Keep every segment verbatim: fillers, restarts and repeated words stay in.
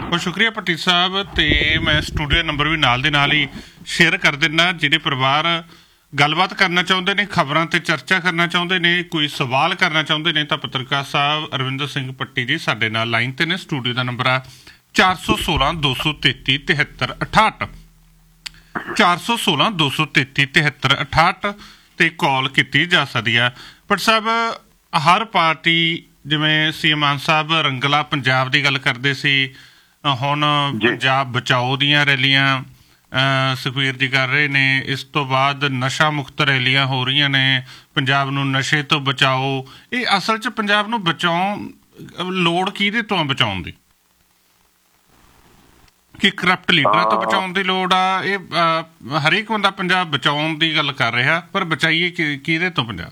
बहुत शुक्रिया भट्टी साहब। तो मैं स्टूडियो नंबर भी नाल दे नाल ही शेयर कर देना। जिहड़े परिवार गलबात करना चाहुंदे ने, खबरां ते चर्चा करना चाहुंदे ने, कोई सवाल करना चाहुंदे ने, तां पत्रकार साहब अरविंदर सिंह भट्टी जी साडे नाल लाइन ते ने। स्टूडियो का नंबर आ चार सौ सोलह दो सौ तेती तिहत्तर अठाहठ, चार सौ सोलह दो सौ तेती तिहत्तर अठाहठ ते कॉल की जा सकती है। भट्ट साहब, हर पार्टी जिवें सी मान साहब रंगला पंजाब की गल करते सी, हुण पंजाब बचाओ दियां रैलियां सुखबीर जी कर रहे ने, इस तो बाद नशा मुक्त रैलियां हो रही ने, पंजाब नूं नशे तो बचाओ। ये असल च पंजाब नूं बचाओ लोड़ किहदे तो बचाउण दी? कि करप्ट लीडरां तो बचाउण दी लोड़ आ? ये हरेक बंदा पंजाब बचाउण दी गल कर रहा, पर बचाइए किहदे तो पंजाब?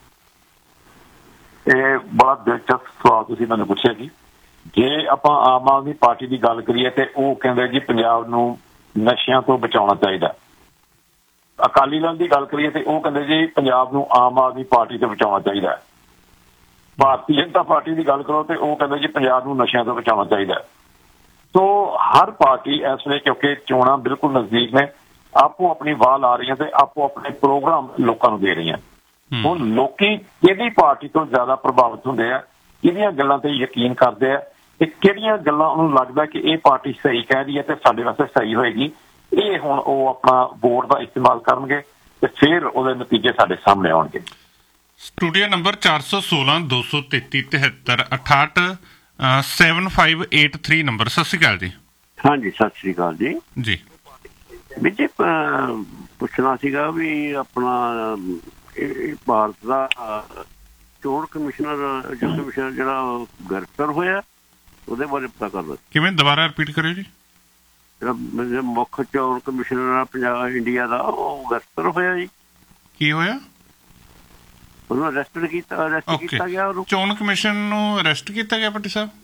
ਇਹ ਬੜਾ ਦਿਲਚਸਪ ਸਵਾਲ ਤੁਸੀਂ ਮੈਨੂੰ ਪੁੱਛਿਆ ਜੀ। ਜੇ ਆਪਾਂ ਆਮ ਆਦਮੀ ਪਾਰਟੀ ਦੀ ਗੱਲ ਕਰੀਏ ਤੇ ਉਹ ਕਹਿੰਦੇ ਜੀ ਪੰਜਾਬ ਨੂੰ ਨਸ਼ਿਆਂ ਤੋਂ ਬਚਾਉਣਾ ਚਾਹੀਦਾ। ਅਕਾਲੀ ਦਲ ਦੀ ਗੱਲ ਕਰੀਏ ਤੇ ਉਹ ਕਹਿੰਦੇ ਜੀ ਪੰਜਾਬ ਨੂੰ ਆਮ ਆਦਮੀ ਪਾਰਟੀ ਤੋਂ ਬਚਾਉਣਾ ਚਾਹੀਦਾ। ਭਾਰਤੀ ਜਨਤਾ ਪਾਰਟੀ ਦੀ ਗੱਲ ਕਰੋ ਤੇ ਉਹ ਕਹਿੰਦੇ ਜੀ ਪੰਜਾਬ ਨੂੰ ਨਸ਼ਿਆਂ ਤੋਂ ਬਚਾਉਣਾ ਚਾਹੀਦਾ। ਸੋ ਹਰ ਪਾਰਟੀ ਇਸ ਵੇਲੇ, ਕਿਉਂਕਿ ਚੋਣਾਂ ਬਿਲਕੁਲ ਨਜ਼ਦੀਕ ਨੇ, ਆਪੋ ਆਪਣੀ ਵਾਹ ਲਾ ਰਹੀਆਂ ਤੇ ਆਪੋ ਆਪਣੇ ਪ੍ਰੋਗਰਾਮ ਲੋਕਾਂ ਨੂੰ ਦੇ ਰਹੀਆਂ। ਹੁਣ ਲੋਕੀ ਕਿਹੜੀ ਪਾਰਟੀ ਤੋਂ ਜ਼ਿਆਦਾ ਪ੍ਰਭਾਵਿਤ ਹੁੰਦੇ ਆ, ਕਿਹੜੀਆਂ ਗੱਲਾਂ ਤੇ ਯਕੀਨ ਕਰਦੇ ਆ ਤੇ ਕਿਹੜੀਆਂ ਗੱਲਾਂ ਉਹਨੂੰ ਲੱਗਦਾ ਕਿ ਇਹ ਪਾਰਟੀ ਸਹੀ ਕਹਿ ਰਹੀ ਹੈ ਤੇ ਸਾਡੇ ਵਾਸਤੇ ਸਹੀ ਹੋਏਗੀ, ਇਹ ਹੁਣ ਉਹ ਆਪਣਾ ਵੋਟ ਦਾ ਇਸਤੇਮਾਲ ਕਰਨਗੇ ਤੇ ਫਿਰ ਉਹਦੇ ਨਤੀਜੇ ਸਾਡੇ ਸਾਹਮਣੇ ਆਉਣਗੇ। स्टूडियो नंबर चार सौ सोलह दो सौ तेती तिहत्तर अठाहठ seven five eight three number. सत श्री अकाल जी। हाँ जी, सत श्री अकाल जी। जी भी जी पुछना सीगा भी अपना भारत का चोण कमिश्नर जो कमिश्नर जिहड़ा गिरफ्तार होया ਉਹਦੇ ਬਾਰੇ ਪਤਾ ਕਰ ਲਓ। ਕਿਵੇਂ? ਦੁਬਾਰਾ ਰਿਪੀਟ ਕਰਿਓ ਜੀ। ਜਿਹੜਾ ਮੁੱਖ ਚੋਣ ਕਮਿਸ਼ਨਰ ਪੰਜਾਬ ਇੰਡੀਆ ਦਾ ਉਹ गिरफ्तार ਹੋਇਆ ਜੀ। ਕੀ ਹੋਇਆ? ਉਹਨੂੰ ਅਰੈਸਟ ਕੀਤਾ ਅਰੈਸਟ ਕੀਤਾ ਗਿਆ। ਉਹਨੂੰ ਚੋਣ ਕਮਿਸ਼ਨ ਨੂੰ ਅਰੈਸਟ ਕੀਤਾ ਗਿਆ ਭੱਟੀ ਸਾਹਿਬ?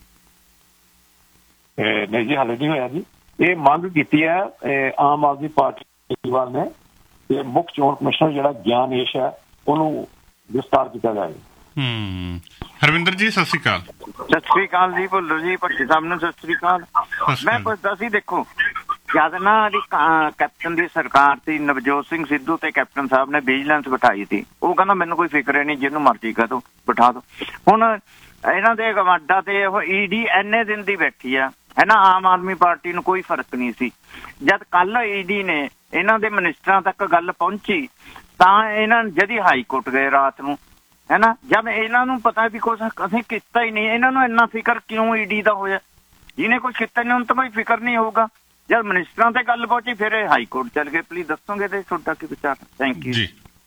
ਨਹੀਂ ਜੀ, ਹਾਲੇ ਨਹੀਂ ਹੋਇਆ ਜੀ। ਇਹ ਮੰਗ ਕੀਤੀ ਹੈ ਆਮ ਆਦਮੀ ਪਾਰਟੀ ਕੇਜਰੀਵਾਲ ਨੇ ਤੇ ਮੁੱਖ ਚੋਣ ਕਮਿਸ਼ਨਰ ਜਿਹੜਾ ਗਿਆਨੇਸ਼ ਹੈ ਉਹਨੂੰ ਗ੍ਰਿਫਤਾਰ ਕੀਤਾ ਜਾਏ। ਹੂੰ ਹਰਵਿੰਦਰ ਜੀ ਸਤਿ ਸ਼੍ਰੀ ਅਕਾਲ। ਸਤਿ ਸ਼੍ਰੀ ਅਕਾਲ ਜੀ। ਭੁੱਲਰ ਜੀ, ਭੱਟੀ ਸਾਹਿਬ ਨੂੰ ਸਤਿ ਸ਼੍ਰੀ ਅਕਾਲ। ਮੈਂ ਪੁੱਛਦਾ ਸੀ, ਦੇਖੋ ਜਦ ਨਾ ਕੈਪਟਨ ਦੀ ਸਰਕਾਰ ਸੀ, ਨਵਜੋਤ ਸਿੰਘ ਸਿੱਧੂ ਤੇ ਕੈਪਟਨ ਸਾਹਿਬ ਨੇ ਵਿਜੀਲੈਂਸ ਬਿਠਾਈ ਸੀ। ਉਹ ਕਹਿੰਦਾ ਮੈਨੂੰ ਕੋਈ ਫਿਕਰ ਨਹੀਂ, ਜਿਹਨੂੰ ਮਰਜ਼ੀ ਕਹਿ ਦੋ ਬਿਠਾ ਦੋ। ਹੁਣ ਇਹਨਾਂ ਦੇ ਗਵਾਡਾ ਤੇ ਉਹ ਈਡੀ ਇੰਨੇ ਦਿਨ ਦੀ ਬੈਠੀ ਆ, ਹੈ ਨਾ। ਆਮ ਆਦਮੀ ਪਾਰਟੀ ਨੂੰ ਕੋਈ ਫਰਕ ਨਹੀਂ ਸੀ। ਜਦ ਕੱਲ ਈਡੀ ਨੇ ਇਹਨਾਂ ਦੇ ਮਿਨਿਸਟਰਾਂ ਤੱਕ ਗੱਲ ਪਹੁੰਚੀ ਤਾਂ ਇਹਨਾਂ ਜਦੀ ਹਾਈ ਕੋਰਟ ਗਏ ਰਾਤ ਨੂੰ, ਹੈ ਨਾ। ਜਦ ਇਹਨਾਂ ਨੂੰ ਪਤਾ ਵੀ ਕੁਛ ਅਸੀਂ ਕੀਤਾ ਹੀ ਨਹੀਂ, ਇਹਨਾਂ ਨੂੰ ਇੰਨਾ ਫਿਕਰ ਕਿਉਂ ਈਡੀ ਦਾ ਹੋਇਆ? ਜਿਹਨੇ ਕੁਛ ਕੀਤਾ ਨਹੀਂ ਉਹਨੂੰ ਤਾਂ ਕੋਈ ਫਿਕਰ ਨਹੀਂ ਹੋਊਗਾ। ਜਦ ਮਿਨਿਸਟਰਾਂ ਤੇ ਗੱਲ ਪਹੁੰਚੀ ਫਿਰ ਇਹ ਹਾਈ ਕੋਰਟ ਚੱਲ ਗਏ। ਪਲੀਜ਼ ਦੱਸੋਗੇ ਤੇ ਤੁਹਾਡਾ ਕੀ ਵਿਚਾਰ? ਥੈਂਕ ਯੂ ਜੀ।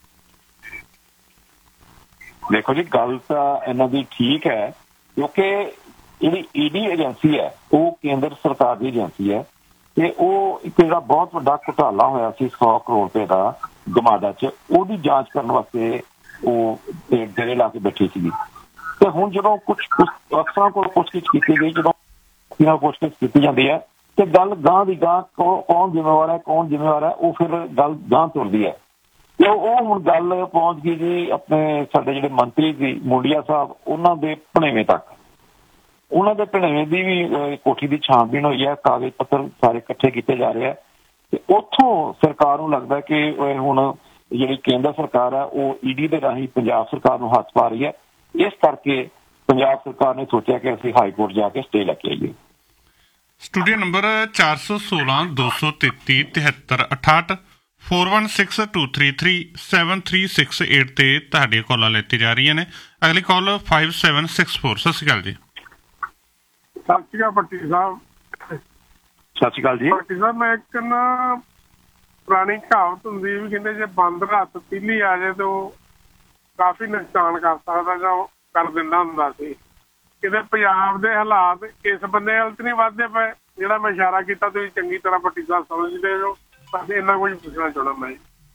ਦੇਖੋ ਜੀ, ਗੱਲ ਤਾਂ ਇਹਨਾਂ ਦੀ ਠੀਕ ਹੈ, ਕਿਉਂਕਿ ਜਿਹੜੀ ਈਡੀ ਏਜੰਸੀ ਹੈ ਉਹ ਕੇਂਦਰ ਸਰਕਾਰ ਦੀ ਏਜੰਸੀ ਹੈ ਤੇ ਉਹ ਇੱਕ ਜਿਹੜਾ ਬਹੁਤ ਵੱਡਾ ਘੁਟਾਲਾ ਹੋਇਆ ਸੀ ਸੌ ਕਰੋੜ ਰੁਪਏ ਦਾ ਗਮਾਡਾ 'ਚ, ਉਹਦੀ ਜਾਂਚ ਕਰਨ ਵਾਸਤੇ ਉਹ ਡੇਰੇ ਲਾ ਕੇ ਬੈਠੀ ਸੀਗੀ। ਤੇ ਹੁਣ ਜਦੋਂ ਕੁਛ ਅਫਸਰਾਂ ਕੋਲ ਪੁੱਛਗਿੱਛ ਕੀਤੀ ਗਈ, ਜਦੋਂ ਪੁੱਛਗਿੱਛ ਕੀਤੀ ਜਾਂਦੀ ਹੈ ਤੇ ਗੱਲ ਗਾਂਹ ਦੀ ਗਾਂਹ ਕੌਣ ਜ਼ਿੰਮੇਵਾਰ ਹੈ ਕੌਣ ਜ਼ਿੰਮੇਵਾਰ ਹੈ ਉਹ ਫਿਰ ਗੱਲ ਗਾਂਹ ਤੁਰਦੀ ਹੈ। ਤੇ ਉਹ ਹੁਣ ਗੱਲ ਪਹੁੰਚ ਗਈ ਜੀ ਆਪਣੇ ਸਾਡੇ ਜਿਹੜੇ ਮੰਤਰੀ ਸੀ ਮੁੰਡੀਆ ਸਾਹਿਬ, ਉਹਨਾਂ ਦੇ ਭਣੇਵੇਂ ਤੱਕ। ਉਹਨਾਂ ਦੇ ਭਣੇਵੇਂ ਦੀ ਵੀ ਕੋਠੀ ਦੀ ਛਾਣਬੀਣ ਹੋਈ ਹੈ, ਕਾਗਜ਼ ਪੱਤਰ ਸਾਰੇ ਇਕੱਠੇ ਕੀਤੇ ਜਾ ਰਹੇ ਆ ਤੇ ਉੱਥੋਂ ਸਰਕਾਰ ਨੂੰ ਲੱਗਦਾ ਕਿ ਹੁਣ ਜਿਹੜੀ ਕੇਂਦਰ ਸਰਕਾਰ ਹੈ ਉਹ ਈਡੀ ਦੇ ਰਾਹੀਂ ਪੰਜਾਬ ਸਰਕਾਰ ਨੂੰ ਹੱਥ ਪਾ ਰਹੀ ਹੈ। ਇਸ ਕਰਕੇ ਪੰਜਾਬ ਸਰਕਾਰ ਨੇ ਸੋਚਿਆ ਕਿ ਅਸੀਂ ਹਾਈ ਕੋਰਟ ਜਾ ਕੇ ਸਟੇ ਲੈ ਕੇ ਆਈਏ। स्टूडियो नंबर चार सौ सोलह दो सौ तेती तिहत्तर अठाहठ four one six to three three seven three six eight ते तुहाडियां कॉलां लेती जा रही ने। अगली call five seven six four. सत श्री अकाल जी। सत श्री अकाल भट्टी साहब। सत श्री अकाल जी। भट्टी साहब, मैं एक ना पुरानी कहावत हुंदी भी कहंदे जे बंदर हत्थ पीली आ जाए तो काफी नुकसान कर सकदा जां कर दिंदा हुंदा सी। ਕਿਤੇ ਪੰਜਾਬ ਦੇ ਹਾਲਾਤ ਇਸ ਬੰਦੇ ਵੱਲ ਨਹੀਂ ਵੱਧਦੇ ਪਏ ਜਿਹੜਾ ਮੈਂ ਇਸ਼ਾਰਾ ਕੀਤਾ, ਤੁਸੀਂ ਚੰਗੀ ਤਰ੍ਹਾਂ ਭੱਟੀ ਸਾਹਿਬ ਸਮਝਦੇ ਹੋ। ਬਸ ਇੰਨਾ ਕੁਝ ਪੁੱਛਣਾ ਚਾਹੁੰਦਾ ਮੈਂ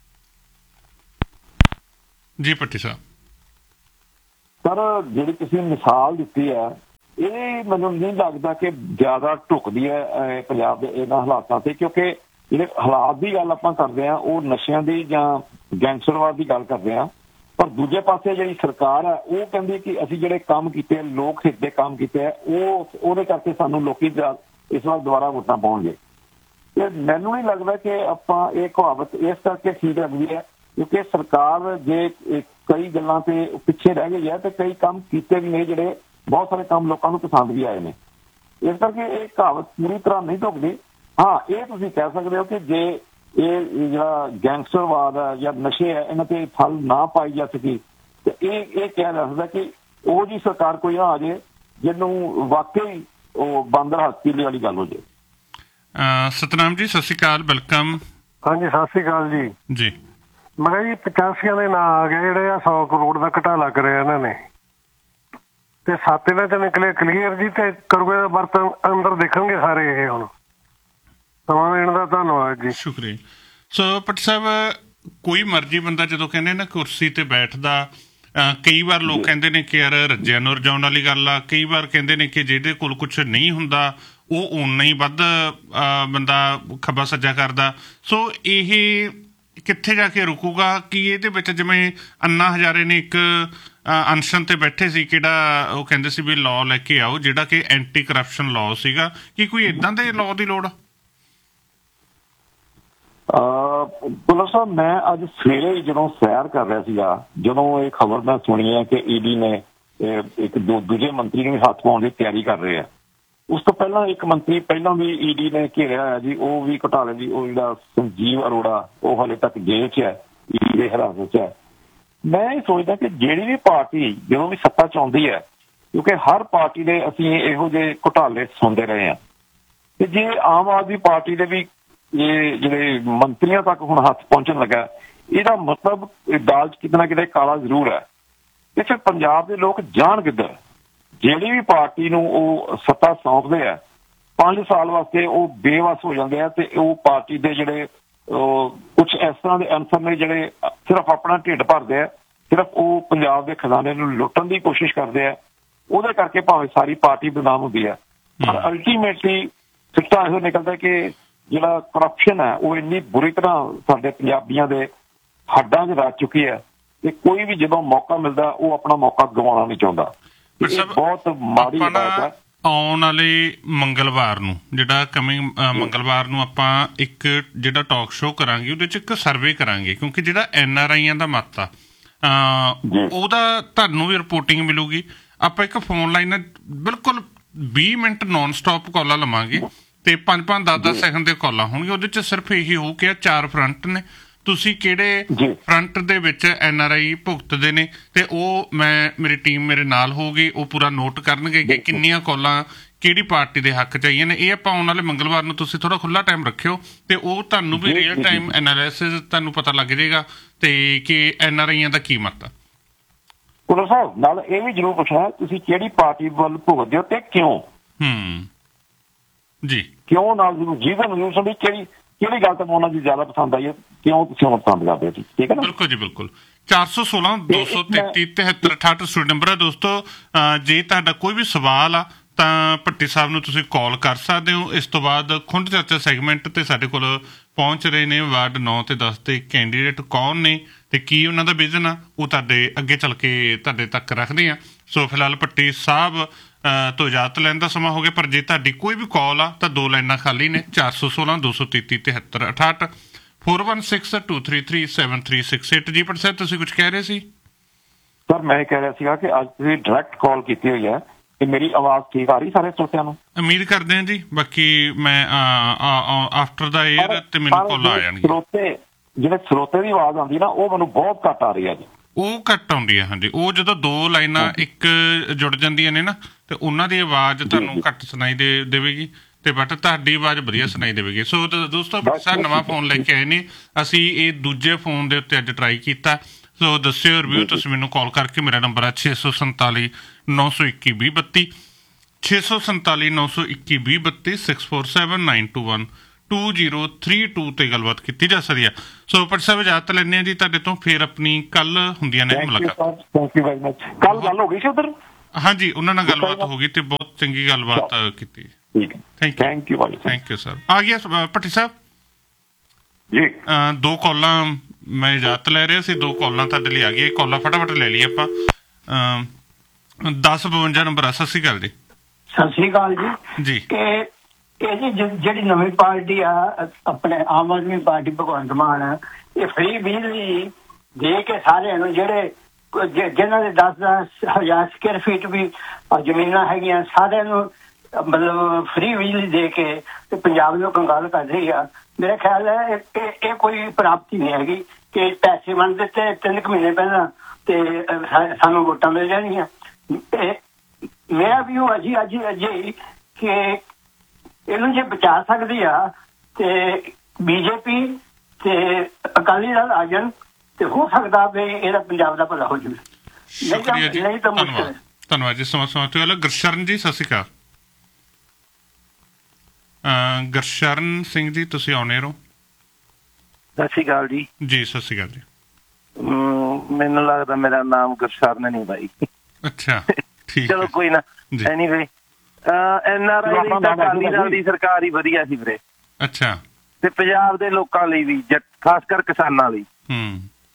ਜੀ। ਭੱਟੀ ਸਾਹਿਬ ਸਰ, ਜਿਹੜੀ ਤੁਸੀਂ ਮਿਸਾਲ ਦਿੱਤੀ ਹੈ ਇਹ ਮੈਨੂੰ ਨਹੀਂ ਲੱਗਦਾ ਕਿ ਜ਼ਿਆਦਾ ਢੁਕਦੀ ਹੈ ਪੰਜਾਬ ਦੇ ਇਹਨਾਂ ਹਾਲਾਤਾਂ ਤੇ, ਕਿਉਂਕਿ ਜਿਹੜੇ ਹਾਲਾਤ ਦੀ ਗੱਲ ਆਪਾਂ ਕਰਦੇ ਹਾਂ ਉਹ ਨਸ਼ਿਆਂ ਦੀ ਜਾਂ ਗੈਂਗਸਟਰਵਾਦ ਦੀ ਗੱਲ ਕਰਦੇ ਹਾਂ, ਪਰ ਦੂਜੇ ਪਾਸੇ ਜਿਹੜੀ ਸਰਕਾਰ ਹੈ ਉਹ ਕਹਿੰਦੀ ਕਿ ਅਸੀਂ ਜਿਹੜੇ ਕੰਮ ਕੀਤੇ ਲੋਕ ਹਿੱਤ ਦੇ ਕੰਮ ਕੀਤੇ ਆ ਉਹ ਉਹਦੇ ਕਰਕੇ ਸਾਨੂੰ ਲੋਕੀ ਇਸ ਵਾਰ ਦੁਬਾਰਾ ਵੋਟਾਂ ਪਾਉਣਗੇ। ਤੇ ਮੈਨੂੰ ਨਹੀਂ ਲੱਗਦਾ ਕਿ ਆਪਾਂ ਇਹ ਕਹਾਵਤ ਇਸ ਕਰਕੇ ਠੀਕ ਲੱਗਦੀ ਹੈ ਕਿਉਂਕਿ ਸਰਕਾਰ ਜੇ ਕਈ ਗੱਲਾਂ ਤੇ ਪਿੱਛੇ ਰਹਿ ਗਈ ਹੈ ਤੇ ਕਈ ਕੰਮ ਕੀਤੇ ਵੀ ਨੇ ਜਿਹੜੇ ਬਹੁਤ ਸਾਰੇ ਕੰਮ ਲੋਕਾਂ ਨੂੰ ਪਸੰਦ ਵੀ ਆਏ ਨੇ। ਇਸ ਕਰਕੇ ਇਹ ਕਹਾਵਤ ਪੂਰੀ ਤਰ੍ਹਾਂ ਨਹੀਂ ਢੁਕਦੀ। ਹਾਂ, ਇਹ ਤੁਸੀਂ ਕਹਿ ਸਕਦੇ ਹੋ ਕਿ ਜੇ ਇਹ ਜਿਹੜਾ ਗੈਂਗਸਟਰਵਾਦ ਹੈ ਜਾਂ ਨਸ਼ੇ ਹੈ ਇਹਨਾਂ ਤੇ ਠੱਲ ਨਾ ਪਾਈ ਜਾ ਸਕੀ ਤੇ ਇਹ ਇਹ ਕਿਹਾ ਜਾ ਸਕਦਾ ਕਿ ਉਹ ਜੀ ਸਰਕਾਰ ਕੋਈ ਨਾ ਆ ਜਾਏ ਜਿਹਨੂੰ ਵਾਕਈ ਉਹ ਬਾਂਦਰ ਹੱਥ ਪੀਲੇ ਵਾਲੀ ਗੱਲ ਹੋ ਜਾਏ। ਸਤਨਾਮ ਜੀ ਸਤਿ ਸ਼੍ਰੀ ਅਕਾਲ, ਵੈਲਕਮ। ਹਾਂਜੀ ਸਤਿ ਸ਼੍ਰੀ ਅਕਾਲ ਜੀ। ਜੀ ਮੈਂ ਕਿਹਾ ਜੀ ਪਚਾਸੀਆਂ ਦੇ ਨਾਂ ਆ ਗਏ ਜਿਹੜੇ ਆ ਸੌ ਕਰੋੜ ਦਾ ਘਟਾਲਾ ਕਰਿਆ ਇਹਨਾਂ ਨੇ ਤੇ ਸੱਤ ਇਹਨਾਂ ਚ ਨਿਕਲੇ ਕਲੀਅਰ ਜੀ ਤੇ ਕਰੂਏ ਦਾ ਵਰਤ ਅੰਦਰ ਦੇਖਣਗੇ ਸਾਰੇ ਇਹ। ਹੁਣ ਸਮਾਂ ਦੇਣ ਦਾ ਧੰਨਵਾਦ ਜੀ। ਸ਼ੁਕਰੀਆ। ਸੋ ਭੱਟੀ ਸਾਹਿਬ, ਕੋਈ ਮਰਜ਼ੀ ਬੰਦਾ ਜਦੋਂ ਕਹਿੰਦੇ ਨਾ ਕੁਰਸੀ ਤੇ ਬੈਠਦਾ, ਕਈ ਵਾਰ ਲੋਕ ਕਹਿੰਦੇ ਨੇ ਕਿ ਯਾਰ ਰੱਜਿਆਂ ਨੂੰ ਰਜਾਉਣ ਵਾਲੀ ਗੱਲ ਆ, ਕਈ ਵਾਰ ਕਹਿੰਦੇ ਨੇ ਕਿ ਜਿਹਦੇ ਕੋਲ ਕੁਛ ਨਹੀਂ ਹੁੰਦਾ ਉਹ ਓਨਾ ਹੀ ਵੱਧ ਬੰਦਾ ਖੱਬਾ ਸੱਜਾ ਕਰਦਾ। ਸੋ ਇਹ ਕਿੱਥੇ ਜਾ ਕੇ ਰੁਕੂਗਾ? ਕਿ ਇਹਦੇ ਵਿੱਚ ਜਿਵੇਂ ਅੰਨਾ ਹਜ਼ਾਰੇ ਨੇ ਇੱਕ ਅਨਸ਼ਨ ਤੇ ਬੈਠੇ ਸੀ, ਕਿਹੜਾ ਉਹ ਕਹਿੰਦੇ ਸੀ ਵੀ ਲਾਅ ਲੈ ਕੇ ਆਓ ਜਿਹੜਾ ਕਿ ਐਂਟੀ ਕਰਪਸ਼ਨ ਲਾਅ ਸੀਗਾ, ਕੀ ਕੋਈ ਏਦਾਂ ਦੇ ਲਾਅ ਦੀ ਲੋੜ ਆ? ਭੁੱਲਰ ਸਾਹਿਬ, ਮੈਂ ਅੱਜ ਸਵੇਰੇ ਜਦੋਂ ਸੈਰ ਕਰ ਰਿਹਾ ਸੀਗਾ, ਜਦੋਂ ਇਹ ਖਬਰ ਮੈਂ ਸੁਣੀ ਹੈ ਕਿ ਈਡੀ ਨੇ ਇੱਕ ਦੋ ਦੂਜੇ ਮੰਤਰੀ ਨੂੰ ਵੀ ਹੱਥ ਪਾਉਣ ਦੀ ਤਿਆਰੀ ਕਰ ਰਹੇ ਆ। ਉਸ ਤੋਂ ਪਹਿਲਾਂ ਇੱਕ ਮੰਤਰੀ ਪਹਿਲਾਂ ਵੀ ਈਡੀ ਨੇ ਘੇਰਿਆ ਹੋਇਆ ਜੀ, ਉਹ ਵੀ ਘੁਟਾਲੇ ਦੀ, ਉਹ ਜਿਹੜਾ ਸੰਜੀਵ ਅਰੋੜਾ, ਉਹ ਹਾਲੇ ਤੱਕ ਜੇਲ੍ਹ 'ਚ ਹੈ, ਈਡੀ ਦੇ ਹਿਰਾਸਤ 'ਚ ਹੈ। ਮੈਂ ਇਹ ਸੋਚਦਾ ਕਿ ਜਿਹੜੀ ਵੀ ਪਾਰਟੀ ਜਦੋਂ ਵੀ ਸੱਤਾ 'ਚ ਆਉਂਦੀ ਹੈ, ਕਿਉਂਕਿ ਹਰ ਪਾਰਟੀ ਦੇ ਅਸੀਂ ਇਹੋ ਜਿਹੇ ਘੁਟਾਲੇ ਸੁਣਦੇ ਰਹੇ ਹਾਂ, ਤੇ ਜੇ ਆਮ ਆਦਮੀ ਪਾਰਟੀ ਦੇ ਵੀ ਇਹ ਜਿਹੜੇ ਮੰਤਰੀਆਂ ਤੱਕ ਹੁਣ ਹੱਥ ਪਹੁੰਚਣ ਲੱਗਾ, ਇਹਦਾ ਮਤਲਬ ਦਾਲ 'ਚ ਕਿਤੇ ਨਾ ਕਿਤੇ ਕਾਲਾ ਜ਼ਰੂਰ ਹੈ। ਤੇ ਫਿਰ ਪੰਜਾਬ ਦੇ ਲੋਕ ਜਾਣ ਕਿੱਧਰ? ਜਿਹੜੀ ਵੀ ਪਾਰਟੀ ਨੂੰ ਉਹ ਸੱਤਾ ਸੌਂਪਦੇ ਆ, ਪੰਜ ਸਾਲ ਵਾਸਤੇ ਉਹ ਬੇਵੱਸ ਹੋ ਜਾਂਦੇ ਆ ਤੇ ਉਹ ਪਾਰਟੀ ਦੇ ਜਿਹੜੇ ਕੁਛ ਇਸ ਤਰ੍ਹਾਂ ਦੇ ਅਨਸਰ ਨੇ ਜਿਹੜੇ ਸਿਰਫ ਆਪਣਾ ਢਿੱਡ ਭਰਦੇ ਆ, ਸਿਰਫ ਉਹ ਪੰਜਾਬ ਦੇ ਖਜ਼ਾਨੇ ਨੂੰ ਲੁੱਟਣ ਦੀ ਕੋਸ਼ਿਸ਼ ਕਰਦੇ ਆ। ਉਹਦੇ ਕਰਕੇ ਭਾਵੇਂ ਸਾਰੀ ਪਾਰਟੀ ਬਦਨਾਮ ਹੁੰਦੀ ਹੈ, ਪਰ ਅਲਟੀਮੇਟਲੀ ਸਿੱਟਾ ਇਹੋ ਨਿਕਲਦਾ ਕਿ ਜਿਹੜਾ ਕਰਪਸ਼ਨ ਹੈ ਉਹ ਇੰਨੀ ਬੁਰੀ ਤਰ੍ਹਾਂ ਸਾਡੇ ਪੰਜਾਬੀਆਂ ਦੇ ਹੱਡਾਂ 'ਚ ਰਚ ਚੁੱਕੀ ਹੈ ਕਿ ਕੋਈ ਵੀ ਜਦੋਂ ਮੌਕਾ ਮਿਲਦਾ ਉਹ ਆਪਣਾ ਮੌਕਾ ਗਵਾਉਣਾ ਨਹੀਂ ਚਾਹੁੰਦਾ। ਬਹੁਤ ਮਾੜੀ ਬਾਤ ਹੈ। ਆਉਣ ਵਾਲੇ ਮੰਗਲਵਾਰ ਨੂੰ, ਜਿਹੜਾ ਕਮਿੰਗ ਮੰਗਲਵਾਰ ਨੂੰ ਆਪਾਂ ਇੱਕ ਜਿਹੜਾ ਟਾਕ ਸ਼ੋਅ ਕਰਾਂਗੇ, ਉਹਦੇ 'ਚ ਇੱਕ ਸਰਵੇ ਕਰਾਂਗੇ, ਕਿਉਂਕਿ ਜਿਹੜਾ ਐਨ ਆਰ ਆਈਆਂ ਦਾ ਮਤ ਆ ਉਹਦਾ ਤੁਹਾਨੂੰ ਵੀ ਰਿਪੋਰਟਿੰਗ ਮਿਲੂਗੀ। ਆਪਾਂ ਇੱਕ ਫੋਨ ਲਾਈਨ ਬਿਲਕੁਲ ਵੀਹ ਮਿੰਟ ਨੋਨ ਸਟਾਪ ਕਾਲਾਂ ਲਵਾਂਗੇ ਤੇ ਪੰਜ ਪੰਜ ਦਸ ਦਸ ਸੈਕਿੰਡ ਦੇ ਕਾਲਾਂ ਹੋਣਗੀਆਂ। ਉਹਦੇ 'ਚ ਸਿਰਫ ਇਹੀ ਹੋਊ ਕਿ ਚਾਰ ਫਰੰਟ ਨੇ, ਤੁਸੀਂ ਕਿਹੜੇ ਫਰੰਟ ਦੇ ਵਿੱਚ ਐਨ ਆਰ ਆਈ ਭੁਗਤਦੇ ਨੇ, ਤੇ ਉਹ ਮੈਂ ਮੇਰੀ ਟੀਮ ਮੇਰੇ ਨਾਲ ਹੋਊਗੀ, ਉਹ ਪੂਰਾ ਨੋਟ ਕਰਨਗੇ ਕਿ ਕਿੰਨੀਆਂ ਕਾਲਾਂ ਕਿਹੜੀ ਪਾਰਟੀ ਦੇ ਹੱਕ 'ਚ ਆਈਆਂ ਨੇ। ਇਹ ਆਪਾਂ ਆਉਣ ਵਾਲੇ ਮੰਗਲਵਾਰ ਨੂੰ ਤੁਸੀਂ ਥੋੜਾ ਖੁੱਲਾ ਟਾਈਮ ਰੱਖਿਓ ਤੇ ਉਹ ਤੁਹਾਨੂੰ ਵੀ ਰੀਅਲ ਟਾਈਮ ਐਨਾਲਿਸਿਸ ਤੁਹਾਨੂੰ ਪਤਾ ਲੱਗ ਜਾਏਗਾ ਤੇ ਕਿ ਐਨ ਆਰ ਆਈਆਂ ਦਾ ਕੀ ਮਤ ਆ। ਕੁਲਰ ਸਾਹਿਬ, ਨਾਲ ਇਹ ਵੀ ਜ਼ਰੂਰ ਪੁੱਛਣਾ, ਤੁਸੀਂ ਕਿਹੜੀ ਪਾਰਟੀ ਵੱਲ ਭੁਗਤਦੇ ਹੋ ਤੇ ਕਿਉਂ? ਹੂੰ ਜੀ, ਕਿਉਂ ਨਾਲ ਜੀਵਨ ਰੈਜ਼ੋਲੂਸ਼ਨ ਦੀ ਕਿਹੜੀ ਕਿਹੜੀ ਗੱਲ ਤੁਹਾਨੂੰ ਉਹਨਾਂ ਦੀ ਜ਼ਿਆਦਾ ਪਸੰਦ ਆਈ ਹੈ, ਕਿਉਂ ਤੁਸੀਂ ਉਹਨਾਂ ਪਸੰਦ ਕਰਦੇ ਹੋ? ਠੀਕ ਹੈ ਨਾ? ਬਿਲਕੁਲ ਜੀ, ਬਿਲਕੁਲ। ਚਾਰ ਸੌ ਸੋਲਾਂ ਦੋ ਸੌ ਤੇਤੀ ਤਿਹੱਤਰ ਅਠਾਹਠ ਸਟੂਡੀਓ ਨੰਬਰ ਹੈ ਦੋਸਤੋ। ਜੇ ਤੁਹਾਡਾ ਕੋਈ ਵੀ ਸਵਾਲ ਆ ਤਾਂ ਭੱਟੀ ਸਾਹਿਬ ਨੂੰ ਤੁਸੀਂ ਕਾਲ ਕਰ ਸਕਦੇ ਹੋ। ਇਸ ਤੋਂ ਬਾਅਦ ਖੁੰਡ ਚਰਚਾ ਸੈਗਮੈਂਟ ਤੇ ਸਾਡੇ ਕੋਲ ਪਹੁੰਚ ਰਹੇ ਨੇ ਵਾਰਡ ਨੌ ਤੇ ਦਸ ਦੇ ਕੈਂਡੀਡੇਟ ਕੌਣ ਨੇ ਤੇ ਕੀ ਉਹਨਾਂ ਦਾ ਵਿਜ਼ਨ ਆ, ਉਹ ਤੁਹਾਡੇ ਅੱਗੇ ਚੱਲ ਕੇ ਤੁਹਾਡੇ ਤੱਕ ਰੱਖਦੇ ਆ। ਸੋ ਫਿਲਹਾਲ ਭੱਟੀ ਸਾਹਿਬ ਤੋਂ ਇਜਾਜ਼ਤ ਲੈਣ ਦਾ ਸਮਾਂ ਹੋ ਗਿਆ, ਪਰ ਜੇ ਤੁਹਾਡੀ ਕੋਈ ਵੀ ਕਾਲ ਆ ਤਾਂ ਦੋ ਲਾਈਨਾਂ ਖਾਲੀ ਨੇ, ਚਾਰ ਸੌ ਸੋਲਾਂ ਦੋ ਸੌ ਤੇਤੀ ਤਿਹੱਤਰ ਅਠਾਹਠ four one six two three three seven three six eight. ਜੀ ਭੱਟੀ ਸਾਹਿਬ, ਤੁਸੀਂ ਕੁਝ ਕਹਿ ਰਹੇ ਸੀ? ਸਰ, ਮੈਂ ਕਹਿ ਰਿਹਾ ਸੀਗਾ ਕਿ ਅੱਜ ਤੁਸੀਂ ਡਾਇਰੈਕਟ ਕਾਲ ਕੀਤੀ ਹੋਈ ਹੈ ਤੇ ਮੇਰੀ ਆਵਾਜ਼ ਠੀਕ ਆ ਰਹੀ ਸਾਰੇ ਸਰੋਤਿਆਂ ਨੂੰ? ਉਮੀਦ ਕਰਦੇ ਹਾਂ ਜੀ। ਬਾਕੀ ਮੈਂ ਆਫਟਰ ਦਾ ਏਅਰ ਤੇ ਮੈਨੂੰ ਕਾਲ ਆ ਜਾਣਗੀ। ਸਰੋਤੇ ਜਿਹੜੇ ਸਰੋਤੇ ਦੀ ਆਵਾਜ਼ ਆਉਂਦੀ ਨਾ, ਉਹ ਮੈਨੂੰ ਬਹੁਤ ਘੱਟ ਆ ਰਹੀ ਹੈ ਜੀ। ਉਹ ਘੱਟ ਆਉਂਦੀ ਹੈ, ਹਾਂਜੀ। ਉਹ ਜਦੋਂ ਦੋ ਲਾਈਨਾਂ ਇੱਕ ਜੁੜ ਜਾਂਦੀਆਂ ਨੇ ਨਾ ਤੇ ਉਹਨਾਂ ਦੀ ਆਵਾਜ਼ ਤੁਹਾਨੂੰ ਘੱਟ ਸੁਣਾਈ ਦੇ ਦੇਵੇਗੀ ਤੇ ਬਟ ਤੁਹਾਡੀ ਆਵਾਜ਼ ਵਧੀਆ ਸੁਣਾਈ ਦੇਵੇਗੀ। ਸੋ ਦੋਸਤੋ, ਸਰ ਨਵਾਂ ਫੋਨ ਲੈ ਕੇ ਆਏ ਨੇ, ਅਸੀਂ ਇਹ ਦੂਜੇ ਫੋਨ ਦੇ ਉੱਤੇ ਅੱਜ ਟਰਾਈ ਕੀਤਾ। ਸੋ ਦੱਸਿਓ ਰਿਵਿਊ ਤੁਸੀਂ ਮੈਨੂੰ ਕਾਲ ਕਰਕੇ। ਮੇਰਾ ਨੰਬਰ ਹੈ ਛੇ ਸੌ ਸੰਤਾਲੀ ਨੌ ਸੌ ਇੱਕੀ ਵੀਹ ਬੱਤੀ, ਛੇ ਸੌ ਸੰਤਾਲੀ ਨੌ ਸੌ ਇੱਕੀ ਵੀਹ ਬੱਤੀ, six four seven nine to one two zero three two ਤੇ ਗੱਲਬਾਤ ਕੀਤੀ ਜਾ ਸਕਦੀ ਆ। ਸੋ ਭੱਟੀ ਸਾਹਿਬ, ਇਜਾਜ਼ਤ ਲੈਂਦੇ ਹਾਂ ਜੀ ਤੁਹਾਡੇ ਤੋਂ, ਫਿਰ ਆਪਣੀ ਕੱਲ ਹੁੰਦੀਆਂ ਨੇ ਮੁਲਾਕਾਤ। Thank you very much. ਕੱਲ ਗੱਲ ਹੋ ਗਈ ਸੀ ਉਧਰ? ਹਾਂਜੀ, ਉਹਨਾਂ ਨਾਲ ਗੱਲਬਾਤ ਹੋ ਗਈ ਤੇ ਬਹੁਤ ਚੰਗੀ ਗੱਲਬਾਤ ਕੀਤੀ। ਠੀਕ ਹੈ, thank you thank you sir. ਆ ਗਿਆ ਭੱਟੀ ਸਾਹਿਬ ਜੀ। ਦੋ ਕਾਲਾਂ ਮੈਂ ਇਜਾਜ਼ਤ ਲੈ ਰਿਹਾ ਸੀ, ਦੋ ਕਾਲਾਂ ਤੁਹਾਡੇ ਲਈ ਆ ਗਈਆਂ। ਕਾਲਾਂ ਫਟਾਫਟ ਲੈ ਲਈ ਆਪਾਂ। ਦਸ ਬਵੰਜਾ ਨੰਬਰ ਆ। ਸਤਿ ਸ਼੍ਰੀ ਅਕਾਲ ਜੀ। ਸਤਿ ਸ਼੍ਰੀ ਅਕਾਲ ਜੀ। ਜੀ, ਇਹ ਜੀ ਜਿ- ਜਿਹੜੀ ਨਵੀਂ ਪਾਰਟੀ ਆ ਆਪਣੇ ਆਮ ਆਦਮੀ ਪਾਰਟੀ ਭਗਵੰਤ ਮਾਨ ਇਹ ਫ੍ਰੀ ਬਿਜਲੀ ਦੇ ਕੇ ਸਾਰਿਆਂ ਨੂੰ ਜਿਹੜੇ ਕ- ਜਿ- ਜਿਨ੍ਹਾਂ ਦੇ ਦਸ ਦਸ ਹਜ਼ਾਰ ਸਕੁਅਰ ਫੀਟ ਵੀ ਅ, ਜ਼ਮੀਨਾਂ ਹੈਗੀਆਂ ਸਾਰਿਆਂ ਨੂੰ ਅ, ਮਤਲਬ ਫ੍ਰੀ ਬਿਜਲੀ ਦੇ ਕੇ ਤੇ ਪੰਜਾਬ ਨੂੰ ਕੰਗਾਲ ਕਰ ਰਹੀ ਆ। ਮੇਰਾ ਖਿਆਲ ਹੈ ਇਹ- ਇਹ ਇਹ ਕੋਈ ਪ੍ਰਾਪਤੀ ਨਹੀਂ ਹੈਗੀ ਕਿ ਪੈਸੇ ਮੰਨ ਦਿੱਤੇ ਤਿੰਨ ਕੁ ਮਹੀਨੇ ਪਹਿਲਾਂ ਤੇ ਅ, ਸਾ- ਸਾਨੂੰ ਵੋਟਾਂ ਮਿਲ ਜਾਣਗੀਆਂ। ਇਹ ਮੇਰਾ ਵੀ ਉਹ ਅਜੀ ਅਜੀ ਅਜੇ ਕਿ ਇਹਨੂੰ ਜੇ ਬਚਾ ਸਕਦੀ ਆ ਤੇ ਬੀਜੇਪੀ ਤੇ ਅਕਾਲੀ ਦਲ ਆ ਜਾਣ ਤੇ ਹੋ ਸਕਦਾ ਵੀ ਇਹਦਾ ਪੰਜਾਬ ਦਾ ਭਲਾ ਹੋ ਜਾਵੇ। ਨਹੀਂ ਤਾਂ ਸ਼ੁਕਰੀਆ ਜੀ, ਨਹੀਂ ਤਾਂ ਮੁਸ਼ਕਿਲ ਧੰਨਵਾਦ ਹੈ। ਧੰਨਵਾਦ ਜੀ ਸਮਾਂ ਸਮਾਂ ਤੋਂ ਗੁਰਸ਼ਰਨ ਜੀ ਸਤਿ ਸ਼੍ਰੀ ਅਕਾਲ। ਅਹ ਗੁਰਸ਼ਰਨ ਸਿੰਘ ਜੀ ਤੁਸੀਂ ਆਉਣੇ ਰਹੋ। ਸਤਿ ਸ਼੍ਰੀ ਅਕਾਲ ਜੀ। ਜੀ ਸਤਿ ਸ਼੍ਰੀ ਅਕਾਲ ਜੀ। ਅਮ, ਮੈਨੂੰ ਲੱਗਦਾ ਮੇਰਾ ਨਾਮ ਗੁਰਸ਼ਰਨ ਨਹੀਂ ਬਾਈ। ਅੱਛਾ ਠੀਕ ਚਲੋ ਹੈ ਕੋਈ ਨਾ। ਜੀ। ਐਨੀਵੇ ਐਨ ਆਰ ਆਈ ਲਈ ਤਾਂ ਅਕਾਲੀ ਦਲ ਦੀ ਸਰਕਾਰ ਹੀ ਵਧੀਆ ਸੀ ਵੀਰੇ, ਅੱਛਾ ਤੇ ਪੰਜਾਬ ਦੇ ਲੋਕਾਂ ਲਈ ਵੀ, ਜੱਟ ਖਾਸ ਕਰ ਕਿਸਾਨਾਂ ਲਈ। ਹੂੰ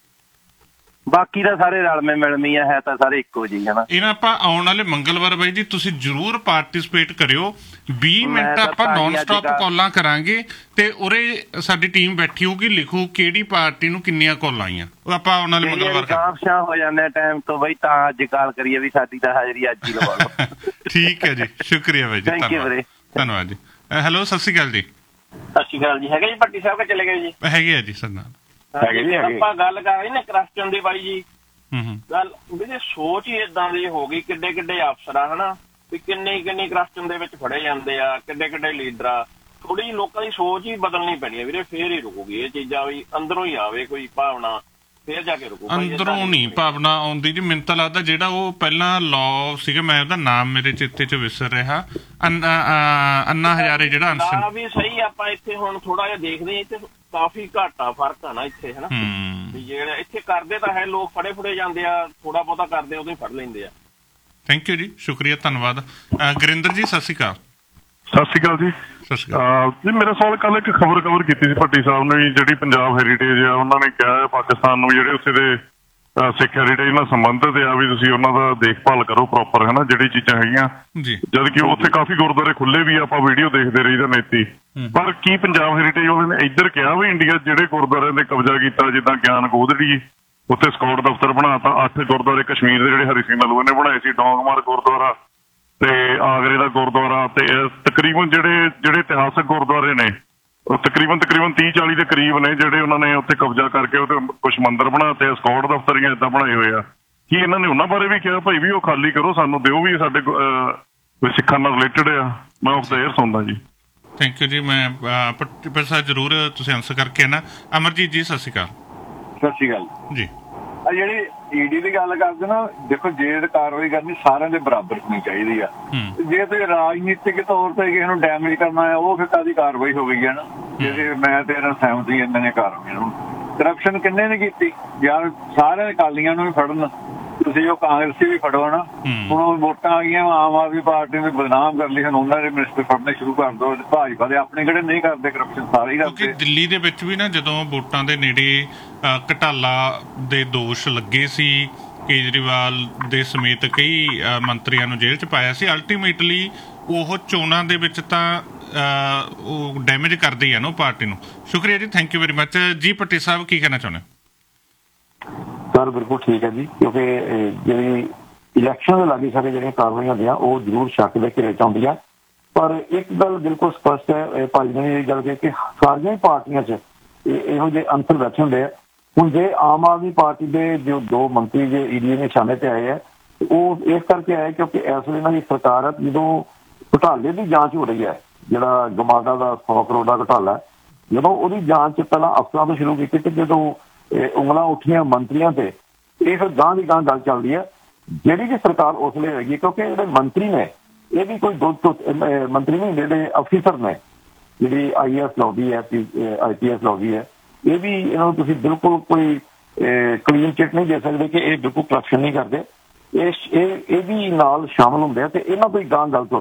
ਬਾਕੀ ਤਾਂ ਸਾਰੇ ਰਲਵੇਂ ਮਿਲਮੀ ਆ, ਹੈ ਤਾਂ ਸਾਰੇ ਇੱਕੋ ਜਿਹੇ ਹਨਾ। ਇਹਨਾਂ ਆਪਾਂ ਆਉਣ ਵਾਲੇ ਮੰਗਲਵਾਰ ਬਾਈ ਜੀ ਤੁਸੀਂ ਜਰੂਰ ਪਾਰਟਿਸਿਪੇਟ ਕਰਿਓ। ਵੀਹ ਮੈਂ ਮਿੰਟ ਤਾਂ ਆਪਾਂ ਤਾਂ ਹੀ ਨੌਨ ਅੱਜ ਸਟਾਪ ਕੱਲ੍ਹ- ਕਾਲਾਂ ਕਰਾਂਗੇ ਤੇ ਉਰੇ ਸਾਡੀ ਟੀਮ ਬੈਠੀ ਹੋਊਗੀ, ਲਿਖੂ ਕਿਹੜੀ ਪਾਰਟੀ ਨੂੰ ਕਿੰਨੀਆਂ ਕਾਲਾਂ ਆਈਆਂ, ਉਹ ਆਪਾਂ ਆਉਣ ਵਾਲੇ ਮੰਗਲਵਾਰ ਕਰਾਂਗੇ। ਕਾਫਸ਼ਾਂ ਹੋ ਜਾਂਦੇ ਟਾਈਮ ਤੋਂ ਬਈ, ਤਾਂ ਅੱਜ ਕਾਲ ਕਰੀਏ ਵੀ ਸਾਡੀ ਤਾਂ ਹਾਜ਼ਰੀ ਅੱਜ ਹੀ ਲਵਾ ਲਓ। ਠੀਕ ਹੈ ਜੀ, ਸ਼ੁਕਰੀਆ ਬਾਈ ਜੀ, Thank you ਧੰਨਵਾਦ ਵੀਰੇ। ਧੰਨਵਾਦ ਜੀ। ਹੈਲੋ ਸਤਿ ਸ਼੍ਰੀ ਅਕਾਲ ਜੀ। ਸਤਿ ਸ਼੍ਰੀ ਅਕਾਲ ਜੀ। ਹੈਗੇ ਜੀ ਭੱਟੀ ਸਾਹਿਬ ਕੇ ਚਲੇ ਗਏ ਜੀ? ਹੈਗੇ ਆ ਜੀ ਸਰ ਨਾਲ। ਹੈਗੇ ਜੀ, ਹੈਗੇ। ਆਪਾਂ ਗੱਲ ਕਰ ਰਹੇ ਨੇ ਕਰਪਸ਼ਨ ਦੀ ਬਾਈ ਜੀ। ਹੂੰ ਹੂੰ ਗੱਲ ਵੀ ਸੋਚ ਹੀ ਇਦਾਂ ਦੀ ਹੋ ਗਈ, ਕਿੱਡੇ ਕਿੱਡੇ ਅਫਸਰ ਆ ਹਨਾ, ਵੀ ਕਿੰਨੀ ਕਿੰਨੀ ਕਰਪਸ਼ਨ ਦੇ ਵਿੱਚ ਫੜੇ ਜਾਂਦੇ ਆ, ਕਿੱਡੇ ਕਿੱਡੇ ਲੀਡਰ ਆ। ਥੋੜੀ ਜਿਹੀ ਲੋਕਾਂ ਦੀ ਸੋਚ ਹੀ ਬਦਲਣੀ ਪੈਣੀ ਹੈ ਵੀਰੇ, ਫੇਰ ਹੀ ਰੁਕੂਗੀ ਇਹ ਚੀਜ਼ਾਂ, ਵੀ ਅੰਦਰੋਂ ਹੀ ਆਵੇ ਕੋਈ ਭਾਵਨਾ, ਫੇਰ ਜਾ ਕੇ ਰੁਕੂ। ਅੰਦਰੋਂ ਨਹੀਂ ਭਾਵਨਾ ਆਉਂਦੀ ਜੀ। ਮੈਨੂੰ ਤਾਂ ਲੱਗਦਾ ਜਿਹੜਾ ਉਹ ਪਹਿਲਾਂ ਲਾਅ ਸੀਗਾ, ਮੈਂ ਉਹਦਾ ਨਾਮ ਮੇਰੇ ਚਿੱਤੇ ਚ ਵਿਸਰ ਰਿਹਾ, ਅੰਨਾ ਅਹ ਅੰਨਾ ਹਜ਼ਾਰੇ ਜਿਹੜਾ ਨਾ ਅਨਸ਼ਨ। ਵੀ ਸਹੀ। ਆਪਾਂ ਇੱਥੇ ਹੁਣ ਥੋੜਾ ਜਿਹਾ ਦੇਖਦੇ ਹਾਂ, ਇੱਥੇ ਕਾਫੀ ਘਾਟਾ ਫਰਕ ਆ ਨਾ ਇੱਥੇ ਹਨਾ। ਹੂੰ ਵੀ ਜਿਹੜੇ ਇੱਥੇ ਕਰਦੇ ਤਾਂ ਹੈ ਲੋਕ, ਫੜੇ ਫੜੇ ਜਾਂਦੇ ਆ, ਥੋੜਾ ਬਹੁਤਾ ਕਰਦੇ ਉਦੋਂ ਹੀ ਫੜ ਲੈਂਦੇ ਆ। ਥੈਂਕ ਯੂ ਜੀ, ਸ਼ੁਕਰੀਆ, ਧੰਨਵਾਦ। ਅਹ ਗੁਰਿੰਦਰ ਜੀ ਸਤਿ ਸ਼੍ਰੀ ਅਕਾਲ। ਸਤਿ ਸ਼੍ਰੀ ਅਕਾਲ ਜੀ। ਸਤਿ ਸ਼੍ਰੀ ਅਕਾਲ ਜੀ ਮੇਰਾ ਸਵਾਲ ਕੱਲ ਇੱਕ ਖਬਰ ਕਵਰ ਕੀਤੀ ਸੀ ਭੱਟੀ ਸਾਹਿਬ ਨੇ, ਜਿਹੜੀ ਪੰਜਾਬ ਹੈਰੀਟੇਜ ਆ, ਉਹਨਾਂ ਨੇ ਕਿਹਾ ਹੈ ਪਾਕਿਸਤਾਨ ਨੂੰ ਜਿਹੜੇ ਉੱਥੇ ਦੇ ਅਹ ਸਿੱਖ ਹੈਰੀਟੇਜ ਨਾਲ ਸੰਬੰਧਿਤ ਆ ਵੀ ਤੁਸੀਂ ਉਹਨਾਂ ਦਾ ਦੇਖਭਾਲ ਕਰੋ ਪ੍ਰੋਪਰ, ਹੈ ਨਾ, ਜਿਹੜੀ ਚੀਜ਼ਾਂ ਹੈਗੀਆਂ। ਜੀ ਜਦ ਕਿ ਉੱਥੇ ਕਾਫੀ ਗੁਰਦੁਆਰੇ ਖੁੱਲੇ ਵੀ ਆ, ਆਪਾਂ ਵੀਡੀਓ ਦੇਖਦੇ ਰਹੀਦਾ ਨੇਤੀ। ਪਰ ਕੀ ਪੰਜਾਬ ਹੈਰੀਟੇਜ ਵਾਲੇ ਨੇ ਇੱਧਰ ਕਿਹਾ ਵੀ ਇੰਡੀਆ ਜਿਹੜੇ ਗੁਰਦੁਆਰਿਆਂ ਤੇ ਕਬਜ਼ਾ ਕੀਤਾ, ਜਿੱਦਾਂ ਗਿਆਨ ਗੋਦੜੀ ਉੱਥੇ ਸਕਾਊਟ ਦਫ਼ਤਰ ਬਣਾਤਾ, ਅੱਠ ਗੁਰਦੁਆਰੇ ਕਸ਼ਮੀਰ ਦੇ ਜਿਹੜੇ ਹਰੀ ਸਿੰਘ ਨਲੂਏ ਨੇ ਬਣਾਏ ਸੀ, ਡੋਂਗਮਾਰ ਗੁਰਦੁਆਰਾ ਤੇ ਆਗਰੇ ਦਾ ਗੁਰਦੁਆਰਾ, ਤੇ ਇਹ ਤਕਰੀਬਨ ਜਿਹੜੇ ਜਿਹੜੇ ਇਤਿਹਾਸਕ ਗੁਰਦੁਆਰੇ ਨੇ ਉਹ ਤਕਰੀਬਨ ਤਕਰੀਬਨ ਤੀਹ ਚਾਲੀ ਦੇ ਕਰੀਬ ਨੇ, ਜਿਹੜੇ ਉਹਨਾਂ ਨੇ ਉੱਥੇ ਕਬਜ਼ਾ ਕਰਕੇ ਉਹਦੇ ਕੁਝ ਮੰਦਿਰ ਬਣਾਤੇ, ਸਕਾਊਟ ਦਫ਼ਤਰ ਜਾਂ ਏਦਾਂ ਬਣਾਏ ਹੋਏ ਆ। ਕੀ ਇਹਨਾਂ ਨੇ ਉਹਨਾਂ ਬਾਰੇ ਵੀ ਕਿਹਾ ਭਾਈ ਵੀ ਉਹ ਖਾਲੀ ਕਰੋ, ਸਾਨੂੰ ਦਿਓ ਵੀ ਸਾਡੇ ਕੋਈ ਸਿੱਖਾਂ ਨਾਲ ਰਿਲੇਟਡ ਆ? ਮੈਂ ਆਫ ਦਾ ਏਅਰ ਸੁਣਦਾ ਜੀ। ਥੈਂਕ ਯੂ ਜੀ। ਮੈਂ ਪਰ ਸਰ ਜ਼ਰੂਰ ਤੁਸੀਂ ਆਨਸਰ ਕਰਕੇ ਨਾ। ਅਮਰਜੀਤ ਜੀ ਸਤਿ ਸ਼੍ਰੀ ਅਕਾਲ। ਸਤਿ ਸ਼੍ਰੀ ਅਕਾਲ ਜੀ। ਆ ਜਿਹੜੀ ਈਡੀ ਦੀ ਗੱਲ ਕਰਦੇ ਨਾ, ਦੇਖੋ ਜੇ ਕਾਰਵਾਈ ਕਰਨੀ ਸਾਰਿਆਂ ਦੇ ਬਰਾਬਰ ਹੋਣੀ ਚਾਹੀਦੀ ਆ। ਜੇ ਤੁਸੀਂ ਰਾਜਨੀਤਿਕ ਤੌਰ ਤੇ ਕਿਸੇ ਨੂੰ ਡੈਮੇਜ ਕਰਨਾ ਆ, ਉਹ ਫਿਰ ਕਾਹਦੀ ਕਾਰਵਾਈ ਹੋ ਗਈ ਹੈ ਨਾ। ਜੇ ਮੈਂ ਤੇਰਾ ਸਹਿਮਤੀ ਇਹਨਾਂ ਨੇ ਕਾਰਵਾਈ ਨੂੰ ਕਰਪਸ਼ਨ ਕਿੰਨੇ ਨੇ ਕੀਤੀ ਯਾਰ, ਸਾਰਿਆਂ ਅਕਾਲੀਆਂ ਨੂੰ ਵੀ ਫੜਨ, ਤੁਸੀਂ ਉਹ ਕਾਂਗਰਸੀ ਵੀ ਫੜੋ ਨਾ। ਹੁਣ ਵੋਟਾਂ ਆ ਗਈਆਂ, ਆਮ ਆਦਮੀ ਪਾਰਟੀ ਨੂੰ ਬਦਨਾਮ ਕਰ ਲਈ, ਹੁਣ ਉਹਨਾਂ ਦੇ ਮਿਨਿਸਟਰ ਫੜਨੇ ਸ਼ੁਰੂ ਕਰ ਦੋ। ਭਾਜਪਾ ਦੇ ਆਪਣੇ ਕਿਹੜੇ ਨਹੀਂ ਕਰਦੇ ਕਰਪਸ਼ਨ, ਸਾਰੇ ਹੀ ਕਰਦੇ। ਕਿਉਂਕਿ ਦਿੱਲੀ ਦੇ ਵਿੱਚ ਵੀ ਨਾ ਜਦੋਂ ਵੋਟਾਂ ਦੇ ਨੇੜੇ ਘਟਾਲਾ ਦੇ ਦੋਸ਼ ਲੱਗੇ ਸੀ, ਕੇਜਰੀਵਾਲ ਦੇ ਸਮੇਤ ਕਈ ਮੰਤਰੀਆਂ ਨੂੰ ਜੇਲ੍ਹ 'ਚ ਪਾਇਆ ਸੀ। ਅਲਟੀਮੇਟਲੀ ਉਹ ਚੋਣਾਂ ਦੇ ਵਿੱਚ ਤਾਂ ਉਹ ਡੈਮੇਜ ਕਰਦੇ ਹੀ ਆ ਨਾ ਉਹ ਪਾਰਟੀ ਨੂੰ। ਸ਼ੁਕਰੀਆ ਜੀ, ਥੈਂਕ ਯੂ ਵੈਰੀ ਮੱਚ ਜੀ। ਭੱਟੀ ਸਾਹਿਬ ਕੀ ਕਹਿਣਾ ਚਾਹੁੰਦੇ? ਸਰ ਬਿਲਕੁਲ ਠੀਕ ਹੈ ਜੀ, ਕਿਉਂਕਿ ਜਿਹੜੀ ਇਲੈਕਸ਼ਨ ਦੇ ਲਾਗੇ ਸਾਡੇ ਜਿਹੜੀਆਂ ਕਾਰਵਾਈਆਂ ਹੁੰਦੀਆਂ ਉਹ ਜ਼ਰੂਰ ਸ਼ੱਕ ਦੇ ਘੇਰੇ 'ਚ ਆਉਂਦੀਆਂ। ਪਰ ਇੱਕ ਗੱਲ ਬਿਲਕੁਲ ਸਪਸ਼ਟ ਹੈ, ਭਾਜੀ ਨੇ ਇਹ ਗੱਲ ਕਹੀ ਕਿ ਸਾਰੀਆਂ ਹੀ ਪਾਰਟੀਆਂ 'ਚ ਇਹੋ ਜਿਹੇ ਅੰਤਰ ਬੈਠੇ ਹੁੰਦੇ ਆ। ਹੁਣ ਜੇ ਆਮ ਆਦਮੀ ਪਾਰਟੀ ਦੇ ਜੋ ਦੋ ਮੰਤਰੀ ਜੇ ਈਡੀ ਦੇ ਨਿਸ਼ਾਨੇ ਤੇ ਆਏ ਆ, ਉਹ ਇਸ ਕਰਕੇ ਆਏ ਕਿਉਂਕਿ ਇਸ ਵੇਲੇ ਇਹਨਾਂ ਦੀ ਸਰਕਾਰ ਜਦੋਂ ਘੁਟਾਲੇ ਦੀ ਜਾਂਚ ਹੋ ਰਹੀ ਹੈ, ਜਿਹੜਾ ਗਮਾਡਾ ਦਾ ਸੌ ਕਰੋੜ ਦਾ ਘੁਟਾਲਾ, ਜਦੋਂ ਉਹਦੀ ਜਾਂਚ ਪਹਿਲਾਂ ਅਫਸਰਾਂ ਤੋਂ ਸ਼ੁਰੂ ਕੀਤੀ ਤੇ ਜਦੋਂ ਉਂਗਲਾਂ ਉੱਠੀਆਂ ਮੰਤਰੀਆਂ ਤੇ, ਇਹ ਫਿਰ ਗਾਂਹ ਦੀ ਗਾਂਹ ਗੱਲ ਚੱਲਦੀ ਹੈ। ਜਿਹੜੀ ਵੀ ਸਰਕਾਰ ਉਸ ਵੇਲੇ ਹੈਗੀ, ਕਿਉਂਕਿ ਜਿਹੜੇ ਮੰਤਰੀ ਨੇ ਇਹ ਵੀ ਕੋਈ ਦੋ ਮੰਤਰੀ ਨਹੀਂ, ਜਿਹੜੇ ਅਫੀਸਰ ਨੇ, ਜਿਹੜੀ ਆਈ ਏ ਐਸ ਲਾਉਂਦੀ ਹੈ, ਆਈ ਪੀ ਐਸ ਲਾਉਂਦੀ ਹੈ, ਇਹ ਵੀ ਇਹਨਾਂ ਨੂੰ ਤੁਸੀਂ ਬਿਲਕੁਲ ਕੋਈ ਕਲੀਨ ਚਿੱਟ ਨਹੀਂ ਦੇ ਸਕਦੇ ਕਿ ਇਹ ਬਿਲਕੁਲ ਕਰਪਸ਼ਨ ਨਹੀਂ ਕਰਦੇ। ਇਹ ਇਹ ਵੀ ਨਾਲ ਸ਼ਾਮਲ ਹੁੰਦੇ ਆ ਤੇ ਇਹਨਾਂ ਤੋਂ ਹੀ ਗਾਂਹ ਗੱਲ ਤੁਰ